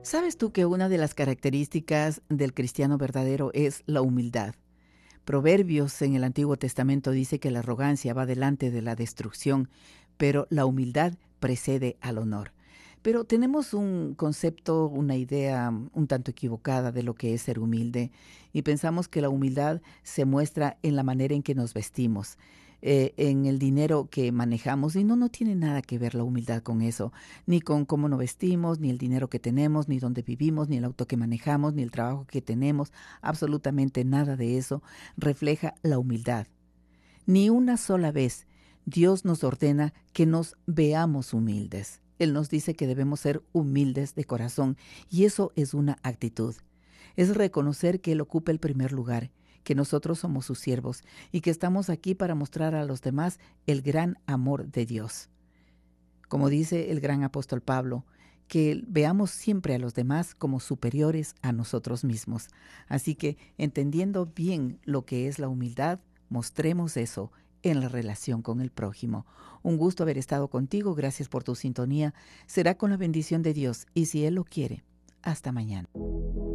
¿Sabes tú que una de las características del cristiano verdadero es la humildad? Proverbios en el Antiguo Testamento dice que la arrogancia va delante de la destrucción, pero la humildad precede al honor. Pero tenemos un concepto, una idea un tanto equivocada de lo que es ser humilde y pensamos que la humildad se muestra en la manera en que nos vestimos, en el dinero que manejamos y no tiene nada que ver la humildad con eso, ni con cómo nos vestimos, ni el dinero que tenemos, ni dónde vivimos, ni el auto que manejamos, ni el trabajo que tenemos, absolutamente nada de eso refleja la humildad. Ni una sola vez Dios nos ordena que nos veamos humildes. Él nos dice que debemos ser humildes de corazón y eso es una actitud. Es reconocer que Él ocupa el primer lugar, que nosotros somos sus siervos y que estamos aquí para mostrar a los demás el gran amor de Dios. Como dice el gran apóstol Pablo, que veamos siempre a los demás como superiores a nosotros mismos. Así que, entendiendo bien lo que es la humildad, mostremos eso en la relación con el prójimo. Un gusto haber estado contigo, gracias por tu sintonía. Será con la bendición de Dios y si Él lo quiere, hasta mañana.